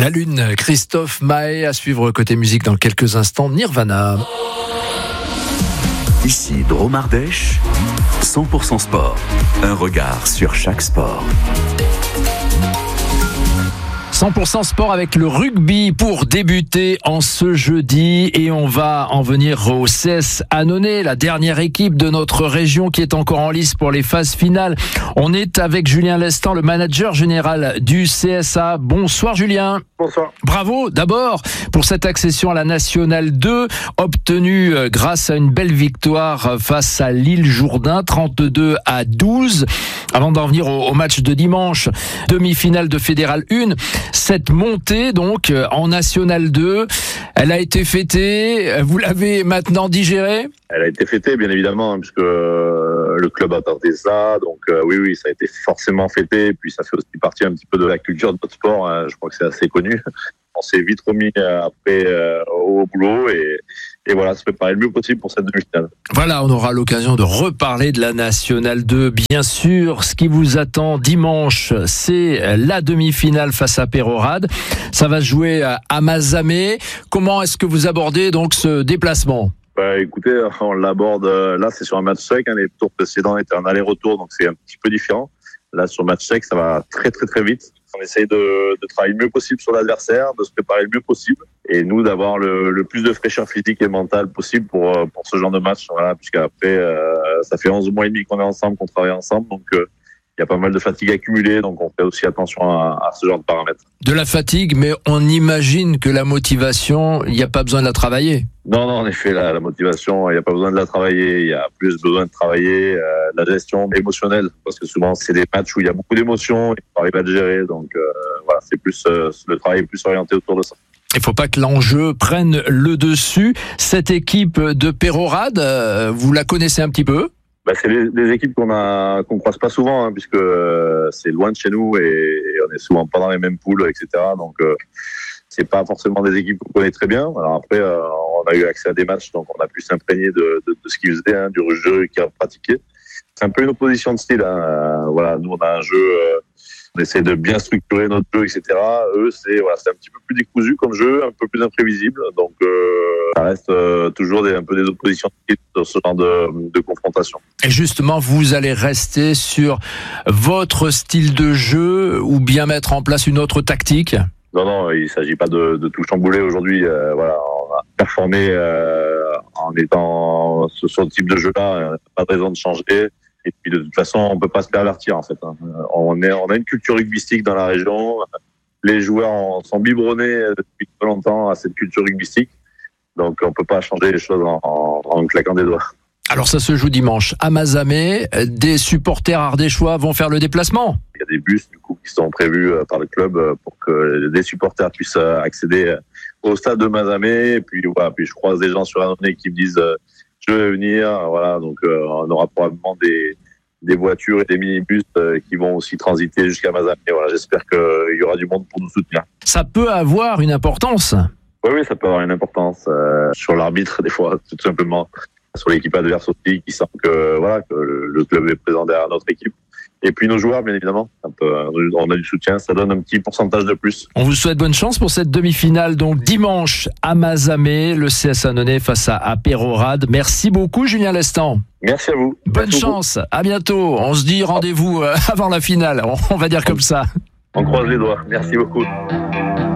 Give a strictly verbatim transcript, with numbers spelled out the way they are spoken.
La Lune, Christophe Maé, à suivre côté musique dans quelques instants, Nirvana. Ici Drôme Ardèche, cent pour cent sport. Un regard sur chaque sport. cent pour cent sport avec le rugby pour débuter en ce jeudi, et on va en venir au C S Annonay, la dernière équipe de notre région qui est encore en lice pour les phases finales. On est avec Julien Lestan, le manager général du C S A. Bonsoir Julien. Bonsoir. Bravo d'abord pour cette accession à la Nationale deux, obtenue grâce à une belle victoire face à l'Île Jourdain, trente-deux à douze. Avant d'en venir au, au match de dimanche, demi-finale de Fédéral un, cette montée donc en Nationale deux, elle a été fêtée, vous l'avez maintenant digérée? Elle a été fêtée, bien évidemment, puisque euh, le club attendait ça. Donc euh, oui, oui, ça a été forcément fêté. Et puis ça fait aussi partie un petit peu de la culture de notre sport. Hein. Je crois que c'est assez connu. On s'est vite remis euh, après euh, au boulot et, et voilà, se préparer le mieux possible pour cette demi-finale. Voilà, on aura l'occasion de reparler de la Nationale deux. Bien sûr, ce qui vous attend dimanche, c'est la demi-finale face à Peyrehorade. Ça va se jouer à Mazamet. Comment est-ce que vous abordez donc ce déplacement ? Bah, écoutez, on l'aborde, là c'est sur un match sec, hein, les tours précédents étaient un aller-retour, donc c'est un petit peu différent. Là sur match sec, ça va très très très vite. On essaye de, de travailler le mieux possible sur l'adversaire, de se préparer le mieux possible, et nous d'avoir le, le plus de fraîcheur physique et mentale possible pour, pour ce genre de match. Voilà, puisqu'après, euh, ça fait onze mois et demi qu'on est ensemble, qu'on travaille ensemble, donc euh, il y a pas mal de fatigue accumulée, donc on fait aussi attention à, à ce genre de paramètres. De la fatigue, mais on imagine que la motivation, il n'y a pas besoin de la travailler. Non, non, en effet, la, la motivation, il n'y a pas besoin de la travailler. Il y a plus besoin de travailler euh, la gestion émotionnelle, parce que souvent c'est des matchs où il y a beaucoup d'émotions, il faut arriver à le gérer. Donc euh, voilà, c'est plus euh, le travail est plus orienté autour de ça. Il ne faut pas que l'enjeu prenne le dessus. Cette équipe de Peyrehorade, euh, vous la connaissez un petit peu ? Bah, c'est des, des équipes qu'on a qu'on croise pas souvent, hein, puisque euh, c'est loin de chez nous et, et on est souvent pas dans les mêmes poules, et cetera. Donc euh, c'est pas forcément des équipes qu'on connaît très bien. Alors après, euh, on a eu accès à des matchs, donc on a pu s'imprégner de, de, de ce qu'ils faisaient, hein, du jeu qu'ils pratiquaient. C'est un peu une opposition de style. Hein. Euh, voilà, nous on a un jeu, euh, on essaie de bien structurer notre jeu, et cetera. Eux, c'est voilà, c'est un petit peu plus décousu comme jeu, un peu plus imprévisible. Donc euh, ça reste euh, toujours des, un peu des oppositions de style dans ce genre de, de confrontation. Et justement, vous allez rester sur votre style de jeu ou bien mettre en place une autre tactique ? Non, non, il ne s'agit pas de, de tout chambouler aujourd'hui. Euh, voilà, on a performé euh, en étant sur ce type de jeu-là. Il n'y a pas de raison de changer. Et puis de toute façon, on ne peut pas se pervertir en fait. Hein. On, est, on a une culture rugbystique dans la région. Les joueurs sont biberonnés depuis très longtemps à cette culture rugbystique. Donc on ne peut pas changer les choses en, en, en claquant des doigts. Alors ça se joue dimanche à Mazamet. Des supporters ardéchois vont faire le déplacement. Il y a des bus du coup qui sont prévus par le club pour que des supporters puissent accéder au stade de Mazamet. Et puis voilà, puis je croise des gens sur Annonay qui me disent euh, je vais venir. Voilà, donc euh, on aura probablement des des voitures et des minibus euh, qui vont aussi transiter jusqu'à Mazamet. Voilà, j'espère qu'il y aura du monde pour nous soutenir. Ça peut avoir une importance. Oui, oui, ça peut avoir une importance euh, sur l'arbitre des fois, tout simplement. Sur l'équipe adverse aussi, qui sent que voilà que le club est présent derrière notre équipe. Et puis nos joueurs, bien évidemment, on a du soutien, ça donne un petit pourcentage de plus. On vous souhaite bonne chance pour cette demi-finale, donc dimanche à Mazamet, le C S Annonay face à, à Peyrehorade. Merci beaucoup Julien Lestan. Merci à vous. Bonne Merci chance, beaucoup. À bientôt. On se dit rendez-vous avant la finale, on va dire comme ça. On croise les doigts, merci beaucoup.